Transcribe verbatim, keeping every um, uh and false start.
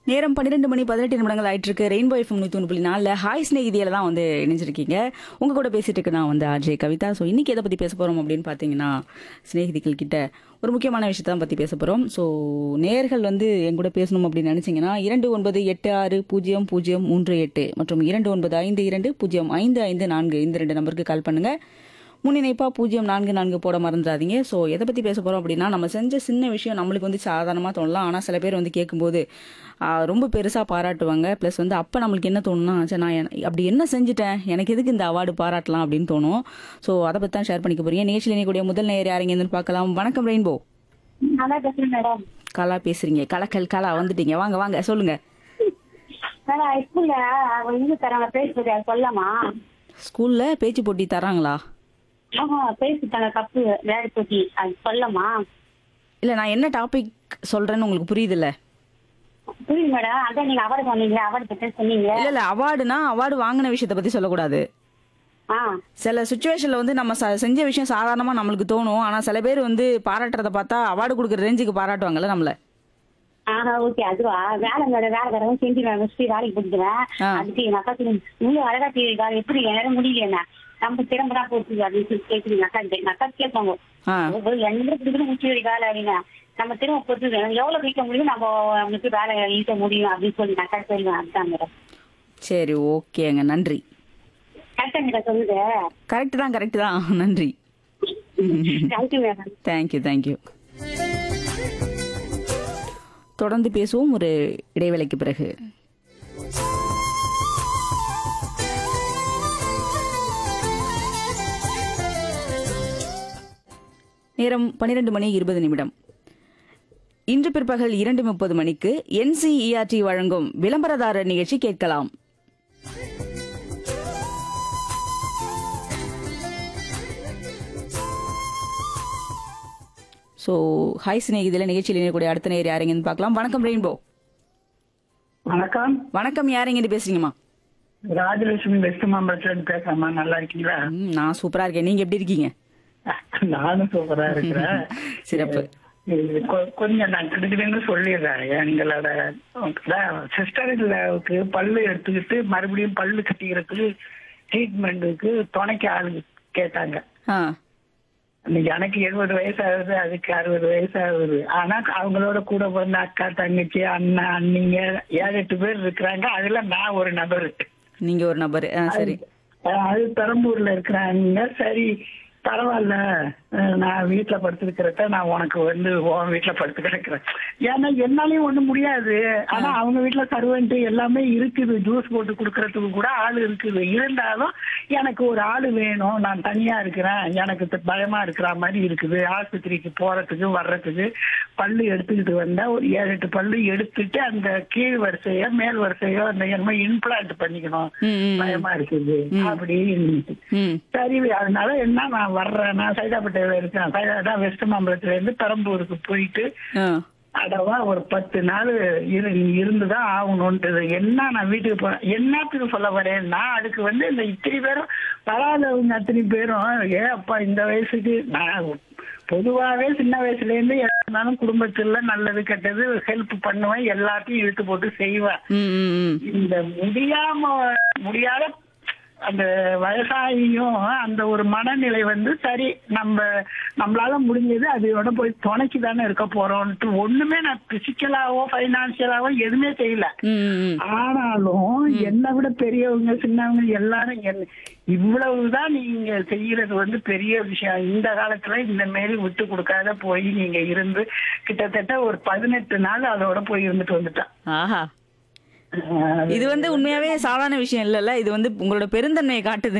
நேரம் பன்னிரெண்டு மணி பதினெட்டு நிமிடங்கள் ஆயிட்டு இருக்கு. ரெயின்போ எஃப்எம் நூத்தி ஒன்று புள்ளி நாலுல ஹாய் ஸ்நேகிதியில தான் வந்து இணைஞ்சிருக்கீங்க. உங்க கூட பேசிட்டு இருக்கு நான் வந்து அஜய் கவிதா. ஸோ இன்னைக்கு எதை பத்தி பேச போறோம் அப்படின்னு பாத்தீங்கன்னா, ஸ்நேகிதிகள் கிட்ட ஒரு முக்கியமான விஷயத்தை தான் பத்தி பேச போறோம். ஸோ நேர்கள் வந்து என் கூட பேசணும் அப்படின்னு நினைச்சீங்கன்னா இரண்டு ஒன்பது எட்டு ஆறு பூஜ்ஜியம் பூஜ்ஜியம் மூன்று எட்டு மற்றும் இரண்டு ஒன்பது ஐந்து இரண்டு பூஜ்ஜியம் ஐந்து ஐந்து நான்கு இந்த ரெண்டு நம்பருக்கு கால் பண்ணுங்க. முன்னிணைப்பா பூஜ்ஜியம் நான்கு நான்கு போட மறந்துடாதீங்க. ஸோ எதை பற்றி பேச போகிறோம் அப்படின்னா, நம்ம செஞ்ச சின்ன விஷயம் நம்மளுக்கு வந்து சாதாரணமாக தோணலாம். ஆனால் சில பேர் வந்து கேட்கும்போது ஆஹ், ரொம்ப பெருசாக பாராட்டுவாங்க. ப்ளஸ் வந்து அப்போ நம்மளுக்கு என்ன தோணுன்னா, சரி நான் என- அப்படி என்ன செஞ்சுட்டேன், எனக்கு எதுக்கு இந்த அவார்டு பாராட்டலாம் அப்படின்னு தோணும். ஸோ அதை பற்றி தான் ஷேர் பண்ணிக்க போறீங்க. நிகழ்ச்சியில் இணையக்கூடிய முதல் நேயர் யாருங்க இருந்து பார்க்கலாம். வணக்கம் ரெயின்போ. நல்லா பேசுறேன் மேடம். கலா பேசுறீங்க. கலக்கல் கலா வந்துட்டீங்க. வாங்க வாங்க சொல்லுங்க. மேடம் ஸ்கூல்ல இது தராங்க பேசுறது அது சொல்லலாமா? ஸ்கூலில் பேச்சு போட்டி தராங்களா? ஆமா பேசி தாங்க கப்பு விளையாட்டு போட்டி அது சொல்லலாமா? இல்லை, நான் என்ன டாபிக் சொல்கிறேன்னு உங்களுக்கு புரியுதுல்ல? புரியுது மேடம். அதான் நீங்க அவார்டு சொன்னீங்க, அவார்டு பத்தி சொன்னீங்க. இல்லை இல்லை, அவார்டுனா அவார்டு வாங்கின விஷயத்தை பற்றி சொல்லக்கூடாது. ஆ சில சுச்சுவேஷன்ல வந்து நம்ம ச- செஞ்ச விஷயம் சாதாரணமா நம்மளுக்கு தோணும். ஆனா சில பேர் வந்து பாராட்டுறத பார்த்தா அவார்டு கொடுக்குற ரேஞ்சுக்கு பாராட்டுவாங்கல்ல நம்மள. ஆஹா ஓகே அதுவா வேலை மேடம் வேலை தரவும் செஞ்சு நான் முடிச்சுட்டு வேலைக்கு போட்டுக்கிறேன். ஆ. அதுக்கு எங்க அக்கா சொல்லி நீங்க அழகா செய்வீங்க எப்படி என்னால முடியல என்ன நம்ம திறமை தான் போட்டு அப்படின்னு சொல்லி கேட்குறீங்க அக்கா கிட்ட. எங்க அக்கா கேட்பாங்க ஆ. எந்த பிடிக்கணும் முடிச்சு வேலை அப்படின்னா நம்ம திரும்ப பொறுத்து எவ்வளவு வைக்க முடியும் நம்ம அவங்களுக்கு வேலை ஈட்ட முடியும் அப்படின்னு சொல்லி நான் அக்கா சொல்லுவேன். அதுதான் மேடம். சரி, ஓகேங்க, நன்றி. கரெக்டா மேடம் சொல்லுது. கரெக்ட் தான் கரெக்ட் தான் நன்றி. Thank you madam. Thank you thank you. தொடர்ந்து பேசுவோம் ஒரு இடைவேளைக்கு பிறகு. நேரம் பன்னிரண்டு மணி இருபது நிமிடம். இன்று பிற்பகல் இரண்டு முப்பது மணிக்கு என்சிஇஆர்டி வழங்கும் விளம்பரதாரர் நிகழ்ச்சி கேட்கலாம். ஸோ ஹாய் ஸ்நேகிதில் நிகழ்ச்சியில் இணையக்கூடிய அடுத்த நேர் யாருங்கன்னு பார்க்கலாம். வணக்கம் ரெயின்போ. வணக்கம். வணக்கம், யாருங்கன்னு பேசுறீங்கம்மா? ராஜலட்சுமி வெஸ்ட் மாம்பலத்துல இருந்து பேசுறேம்மா. நல்லா இருக்கீங்களா? ம், நான் சூப்பரா இருக்கேன். நீங்க எப்படி இருக்கீங்க? நானும் சூப்பரா இருக்கிறேன். சிறப்பு. இது கொ- கொஞ்சம் நான் கிடுக்கிடுன்னு சொல்லிடுறேன். எங்களோட சிஸ்டருக்கு பல்லு எடுத்துக்கிட்டு மறுபடியும் பல்லு கட்டிக்கிறதுக்கு ட்ரீட்மெண்ட்டுக்கு துணைக்கு ஆளு கேட்டாங்க. ஆ. இன்னைக்கு எனக்கு எழுபது வயசு ஆகுது, அதுக்கு அறுபது வயசு ஆகுது. ஆனா அவங்களோட கூட பிறந்த அக்கா தங்கச்சி அண்ணன் அண்ணிங்க ஏழு எட்டு பேர் இருக்கிறாங்க. அதுல நான் ஒரு நபர். நீங்க ஒரு நபர். ஆ, சரி. அஹ் அது பெரம்பூர்ல இருக்கிறாங்க. சரி பரவாயில்ல, அஹ் நான் வீட்டுல படுத்துக்கிறத நான் உனக்கு வந்து உன் வீட்டுல படுத்து கிடக்குறேன். ஏன்னா என்னாலயும் ஒண்ணும் முடியாது. ஆனா அவங்க வீட்டுல சர்வெண்ட் எல்லாமே இருக்குது, ஜூஸ் போட்டு குடுக்கறதுக்கு கூட ஆள் இருக்குது. இருந்தாலும் எனக்கு ஒரு ஆளு வேணும், நான் தனியா இருக்கிறேன், எனக்கு த- பயமா இருக்கிற மாதிரி இருக்குது. ஆஸ்பத்திரிக்கு போறதுக்கு வர்றதுக்கு பல்லு எடுத்துக்கிட்டு வந்தா ஒரு ஏழு எட்டு பல்லு எடுத்துட்டு அந்த கீழ் வரிசையோ மேல் வரிசையோ அந்த என்னமோ இம்ப்ளான்ட் பண்ணிக்கணும், ம், ம், பயமா இருக்குது அப்படின்னு. ம். சரி அதனால என்ன நான் வர்றேன், நான் சைதாப்பேட்டையில இருக்கேன். சைதா வெஸ்ட் மாம்பலத்துல இருந்து பெரம்பூருக்கு போயிட்டு ஆ. அடவா ஒரு பத்து நாள் இரு இருந்துதான் ஆகணும்ன்றது. என்ன நான் வீட்டுக்கு போறேன் என்னத்துக்கு சொல்ல வரேன்னா, அதுக்கு வந்து இந்த இத்தனை பேரும் வராதவங்க அத்தனை பேரும் ஏ அப்பா இந்த வயசுக்கு நான் பொதுவாகவே சின்ன வயசுல இருந்து இருந்தாலும் குடும்பத்துல நல்லது கெட்டது ஹெல்ப் பண்ணுவேன், எல்லாத்தையும் இழுத்து போட்டு செய்வேன். ம், ம், ம். இந்த முடியாம முடியாத அந்த வயசாகியும் அந்த ஒரு மனநிலை வந்து சரி நம்ம நம்மளால முடிஞ்சது அதோட போய் துணைக்கு தானே இருக்க போறோம்ட்டு ஒண்ணுமே நான் பிசிக்கலாவோ பைனான்சியலாவோ எதுவுமே செய்யல. ம், ம், ம். ஆனாலும் என்னை விட பெரியவங்க சின்னவங்க எல்லாரும் என்ன இவ்வளவுதான் நீங்க செய்யறது வந்து பெரிய விஷயம். இந்த காலத்துல இந்த மாரி விட்டு கொடுக்காத போய் நீங்க இருந்து கிட்டத்தட்ட ஒரு பதினெட்டு நாள் அதோட போய் இருந்துட்டு வந்துட்டேன். ஆஹா, அஹ் இது வந்து உண்மையாவே சாதாரண விஷயம் இல்லல்ல. இது வந்து உங்களோட பெருந்தன்மையை காட்டுது.